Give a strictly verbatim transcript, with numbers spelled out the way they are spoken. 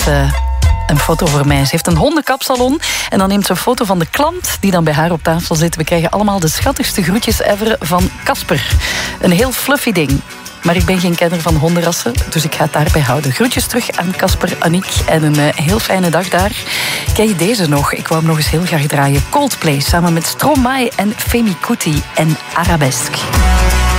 heeft uh, een foto voor mij. Ze heeft een hondenkapsalon en dan neemt ze een foto van de klant die dan bij haar op tafel zit. We krijgen allemaal de schattigste groetjes ever van Casper. Een heel fluffy ding. Maar ik ben geen kenner van hondenrassen, dus ik ga het daarbij houden. Groetjes terug aan Casper, Aniek en een uh, heel fijne dag daar. Ken je deze nog? Ik wou hem nog eens heel graag draaien. Coldplay samen met Stromae en Femi Kuti en Arabesque.